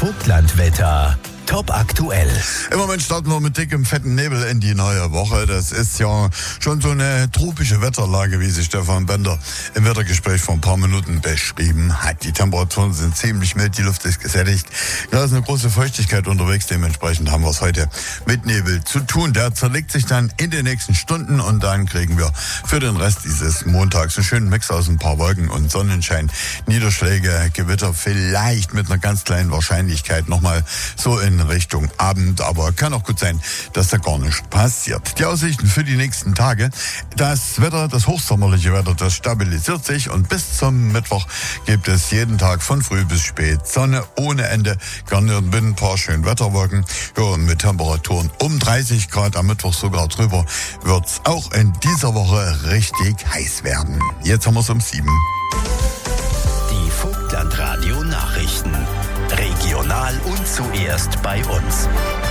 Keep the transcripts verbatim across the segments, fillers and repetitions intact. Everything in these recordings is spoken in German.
Vogtlandwetter. Top aktuell. Im Moment starten wir mit dickem, fetten Nebel in die neue Woche. Das ist ja schon so eine tropische Wetterlage, wie sich Stefan Bender im Wettergespräch vor ein paar Minuten beschrieben hat. Die Temperaturen sind ziemlich mild, die Luft ist gesättigt. Da ist eine große Feuchtigkeit unterwegs, dementsprechend haben wir es heute mit Nebel zu tun. Der zerlegt sich dann in den nächsten Stunden und dann kriegen wir für den Rest dieses Montags einen schönen Mix aus ein paar Wolken und Sonnenschein, Niederschläge, Gewitter, vielleicht mit einer ganz kleinen Wahrscheinlichkeit nochmal so in Richtung Abend, aber kann auch gut sein, dass da gar nichts passiert. Die Aussichten für die nächsten Tage: Das Wetter, das hochsommerliche Wetter, das stabilisiert sich und bis zum Mittwoch gibt es jeden Tag von früh bis spät Sonne ohne Ende, garniert mit ein paar schönen Wetterwolken. Ja, und mit Temperaturen um dreißig Grad, am Mittwoch sogar drüber, wird's auch in dieser Woche richtig heiß werden. Jetzt haben wir's um sieben. Die Vogtlandradio Nachrichten. Regional und zuerst bei uns.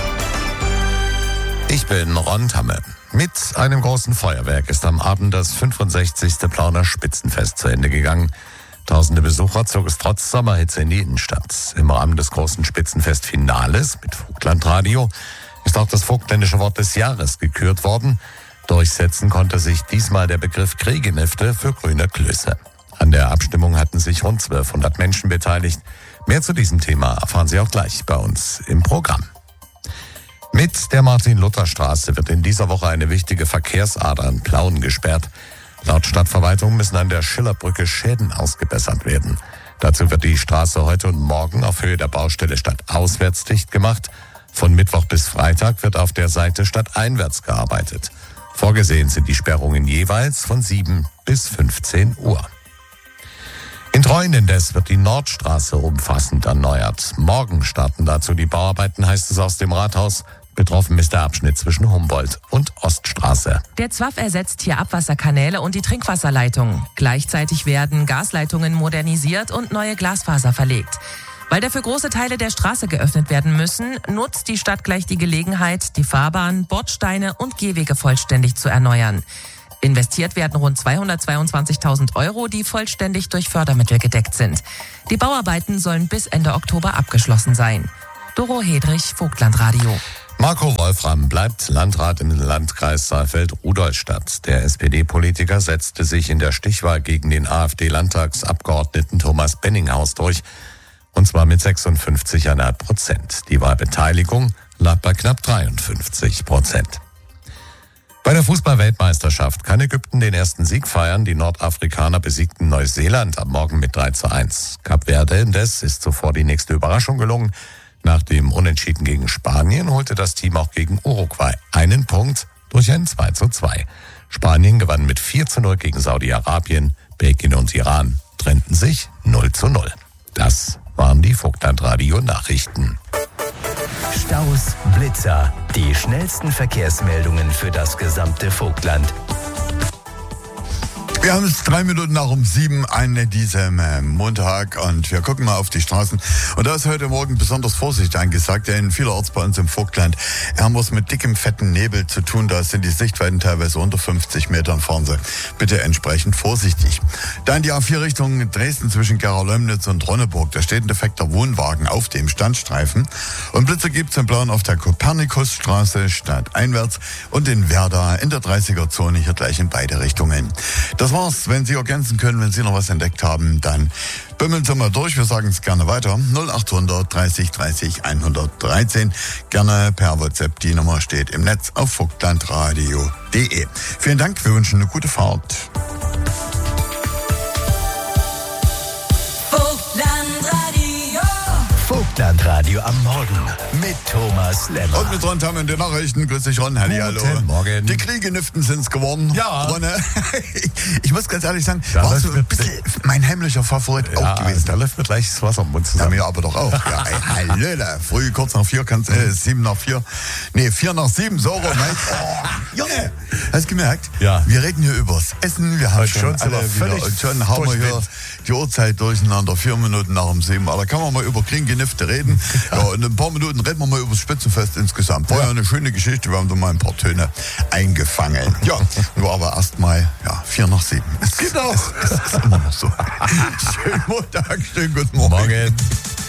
Ich bin Ron Tamme. Mit einem großen Feuerwerk ist am Abend das fünfundsechzigste Plauner Spitzenfest zu Ende gegangen. Tausende Besucher zog es trotz Sommerhitze in die Innenstadt. Im Rahmen des großen Spitzenfest-Finales mit Vogtlandradio ist auch das vogtländische Wort des Jahres gekürt worden. Durchsetzen konnte sich diesmal der Begriff Kriegenifte für grüne Klöße. An der Abstimmung hatten sich rund zwölfhundert Menschen beteiligt. Mehr zu diesem Thema erfahren Sie auch gleich bei uns im Programm. Mit der Martin-Luther-Straße wird in dieser Woche eine wichtige Verkehrsader in Plauen gesperrt. Laut Stadtverwaltung müssen an der Schillerbrücke Schäden ausgebessert werden. Dazu wird die Straße heute und morgen auf Höhe der Baustelle stadtauswärts dicht gemacht. Von Mittwoch bis Freitag wird auf der Seite stadteinwärts gearbeitet. Vorgesehen sind die Sperrungen jeweils von sieben bis fünfzehn Uhr. In Treuen indes wird die Nordstraße umfassend erneuert. Morgen starten dazu die Bauarbeiten, heißt es aus dem Rathaus. Betroffen ist der Abschnitt zwischen Humboldt und Oststraße. Der Z W A F ersetzt hier Abwasserkanäle und die Trinkwasserleitungen. Gleichzeitig werden Gasleitungen modernisiert und neue Glasfaser verlegt. Weil dafür große Teile der Straße geöffnet werden müssen, nutzt die Stadt gleich die Gelegenheit, die Fahrbahn, Bordsteine und Gehwege vollständig zu erneuern. Investiert werden rund zweihundertzweiundzwanzigtausend Euro, die vollständig durch Fördermittel gedeckt sind. Die Bauarbeiten sollen bis Ende Oktober abgeschlossen sein. Doro Hedrich, Vogtlandradio. Marco Wolfram bleibt Landrat im Landkreis Saalfeld-Rudolstadt. Der S P D-Politiker setzte sich in der Stichwahl gegen den AfD-Landtagsabgeordneten Thomas Benninghaus durch. Und zwar mit sechsundfünfzig Komma fünf Prozent. Die Wahlbeteiligung lag bei knapp dreiundfünfzig Prozent. Bei der Fußball-Weltmeisterschaft kann Ägypten den ersten Sieg feiern. Die Nordafrikaner besiegten Neuseeland am Morgen mit drei zu eins. Kap Verde indes ist zuvor die nächste Überraschung gelungen. Nach dem Unentschieden gegen Spanien holte das Team auch gegen Uruguay einen Punkt durch ein zwei zu zwei. Spanien gewann mit vier zu null gegen Saudi-Arabien. Belgien und Iran trennten sich null zu null. Das waren die Vogtlandradio-Nachrichten. Staus, Blitzer, die schnellsten Verkehrsmeldungen für das gesamte Vogtland. Wir haben es drei Minuten nach um sieben an diesem Montag und wir gucken mal auf die Straßen. Und da ist heute Morgen besonders Vorsicht angesagt, denn vielerorts bei uns im Vogtland haben wir es mit dickem, fetten Nebel zu tun. Da sind die Sichtweiten teilweise unter fünfzig Metern. Fahren Sie bitte entsprechend vorsichtig. Dann die A vier Richtung Dresden zwischen Gerolömnitz und Ronneburg. Da steht ein defekter Wohnwagen auf dem Standstreifen. Und Blitzer gibt es in Plauen auf der Kopernikusstraße stadteinwärts und in Werda in der dreißiger-Zone hier gleich in beide Richtungen. Das war's. Wenn Sie ergänzen können, wenn Sie noch was entdeckt haben, dann bimmeln Sie mal durch. Wir sagen es gerne weiter. null achthundert dreißig dreißig hundertdreizehn. Gerne per WhatsApp. Die Nummer steht im Netz auf vogtlandradio punkt de. Vielen Dank. Wir wünschen eine gute Fahrt. Vogtlandradio am Morgen mit Thomas Lemmer. Und mit Ron Tamm in den Nachrichten. Grüß dich, Ron. Hallihallo. Guten Morgen. Die Kriegeniften sind's geworden. Ja. Ronne. Ich muss ganz ehrlich sagen, Da warst du läuft ein mir- bisschen mein heimlicher Favorit Ja, auch gewesen. da läuft mir gleich das Wasser im Mund Ja, zusammen. mir aber doch auch. Ja, ey, Hallöle. Früh, kurz nach vier, kannst, äh, sieben nach vier. Nee, vier nach sieben, so rum. Oh, Junge, hast du gemerkt? Ja. Wir reden hier übers Essen. Wir haben Heute schon, schon sind alle wir wieder, völlig und schon haben wir hier durchwind. die Uhrzeit durcheinander. Vier Minuten nach um sieben. Aber da kann man mal über Kriegenifte reden. Ja. Ja, in ein paar Minuten reden wir mal über das Spitzenfest insgesamt. War ja eine schöne Geschichte. Wir haben da mal ein paar Töne eingefangen. Ja, nur aber erst mal, ja, vier nach sieben. Es, Genau. Es, es ist immer noch so. Schönen Montag, schönen guten Morgen. Morgen.